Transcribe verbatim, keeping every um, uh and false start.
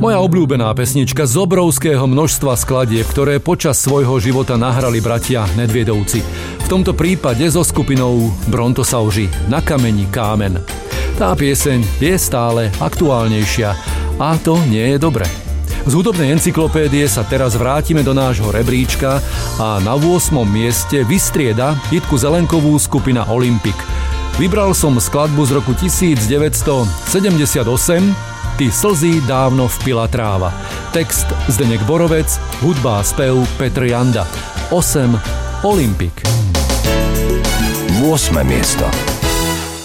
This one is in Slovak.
Moja obľúbená pesnička z obrovského množstva skladieb, ktoré počas svojho života nahrali bratia Nedviedovci. V tomto prípade so skupinou Brontosauži Na kameni kámen. Tá pieseň je stále aktuálnejšia a to nie je dobre. Z hudobnej encyklopédie sa teraz vrátime do nášho rebríčka a na ôsmom mieste vystrieda Jitku Zelenkovú skupina Olympik. Vybral som skladbu z roku devätnásťsedemdesiatosem Ty slzy dávno vpila tráva. Text Zdeněk Borovec, hudba a spev Petr Janda. osem Olympik. ôsme miesto.